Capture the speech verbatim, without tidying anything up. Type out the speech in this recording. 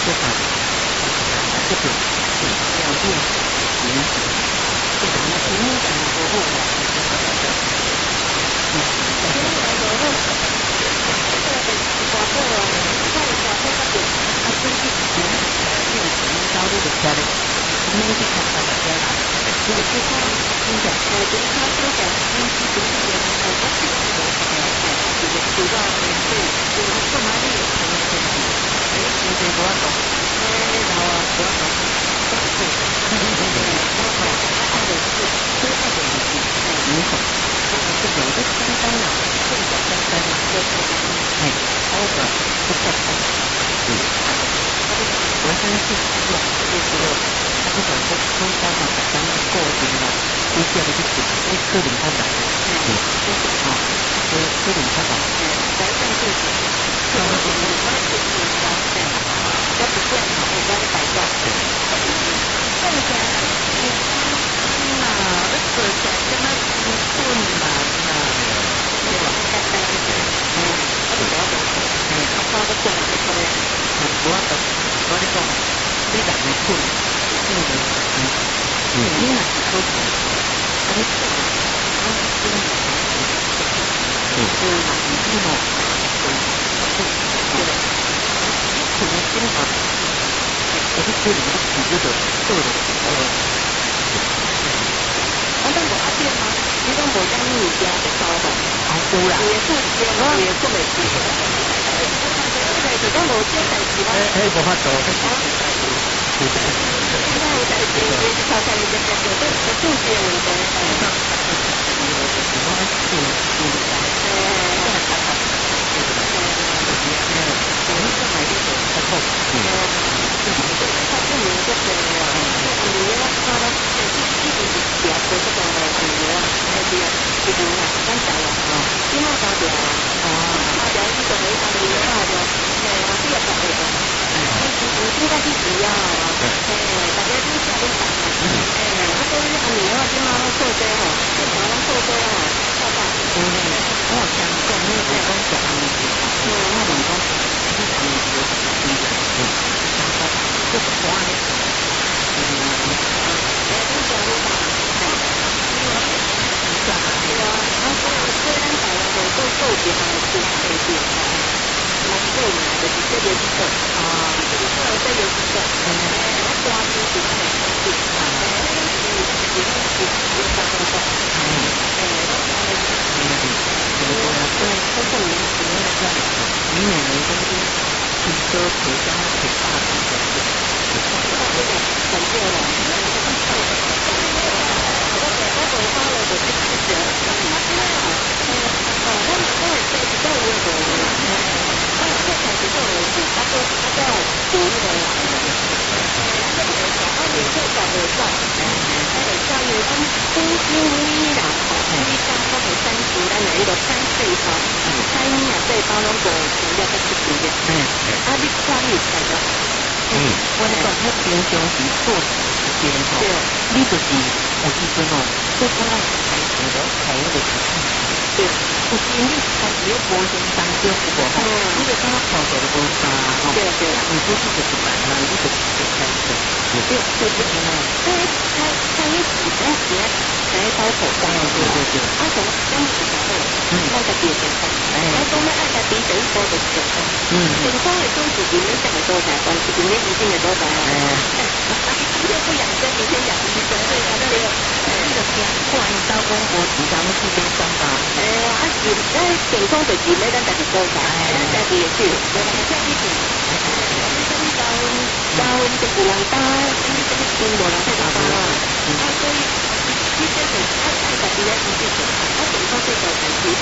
这个这个了解嗯，这个那平常不好啦，嗯，平常不好，这个是大好啊，太大好个点，啊，所以嗯，这个平常你就吃咧，你去看看大家啦，这个健康真的，呃，健康这个东西不是说呃，我这个我呃，这个主要是就是干嘛呢？可能就是。诶，真侪无法度，诶，然后啊，无法度，都是对，嗯嗯嗯，然后爱的是，最爱的就是美好，就是这种就单单啦，这个单单啦，就单单，哎，好的，不太好，嗯，我相信是啊，就是说，他不管说中山啊，咱们过节啦，接下来就是诶，可能他来，嗯，就是啊，呃，可能他来，嗯，来上就是。嗯嗯嗯，我就是有发现，要不见了，我帮你摆掉。这个是啊，那个是什么金棍嘛？啊，对吧？单单的，嗯，我就了解，嗯，我包个棍子出来，嗯，我的，我的讲，你两个棍，嗯嗯嗯，你哪是说的？我的棍，我的棍子，嗯嗯，你喏。对，可能真的，我是这里的体质的做的，呃，啊，但我阿爹嘛，你讲无讲你有家的烧的，啊，有啦，也是也也是没事，就讲无这代志嘛，哎哎，无法度，现在有代志，也是靠家里的这个，这这这些问题，我是是的，我们上来的时候，他靠嗯，他不能就是啊，你要看到就是一直是两个这个旅游啊，还是就是啊，刚才啊，因为大家啊，大家一个没啥旅游啊，就哎，我第二个那个，哎，其实现在是主要啊，哎，大家都下都讲了，哎，啊，都是按旅游啊，今嘛拢做多吼，今嘛拢做多吼，大家嗯，我想讲，你讲讲讲，嗯，我们讲。非常有有有有相关，就是国外，嗯，啊，哎，你讲你讲，哎，你讲对啊，啊，所以虽然台湾的做做一项的是内地啊，蛮贵嘛，就是这个是个啊，就是说这个是个，哎，我关注是那个东西啊，哎，是是是是有啥东西，哎，哎，我关注是嗯，对啊，对，包括民俗那个，你每年都是。听说陪家陪大人的，我知道这个很热闹。我我我发了我就开始了，嗯，哦，我我会在比较微博的，我有在开始做的是，他说他叫读那个，这个小二年会找得到，他有教育跟呼吸微啦，呼吸上我们三级咱的那个三细胞，三呀细胞拢个全了在出去的，嗯，啊，你看你有看到？嗯，我讲迄平常时做时间吼，你就是有时阵哦，做干那开始了开那个机器，对，有时你开始要无形当中有无吼，你就刚刚跑走了无啥吼，对对，你不是就是慢慢你就就开始，对，就是呢，所以他他一起在学才包口罩，对对对，啊从刚起的时候，嗯，那个别健康，哎，然后呢按下鼻子一包的健康，嗯，健康的东西里面这么多才关系，里面一定的多才，哎，今天不养生，明天养鱼生，对啊，对啊，那个天，不然你到公婆时常去边上吧，哎呀，啊是，哎健康就是每咱家己多才，哎，家己也去，对吧？这样一点，哎，我们跟到到这个人家，跟跟跟无人在打啊，啊所以。其实很爱爱家己来自己做，我健康这个才是。